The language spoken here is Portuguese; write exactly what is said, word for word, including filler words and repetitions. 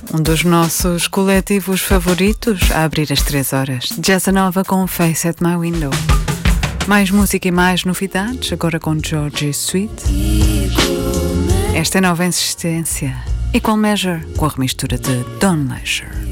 Um dos nossos coletivos favoritos a abrir às três horas. Jazz Nova com Face at My Window. Mais música e mais novidades, agora com Georgie Sweet. Esta é nova insistência. Equal Measure com a remistura de Don Leisure.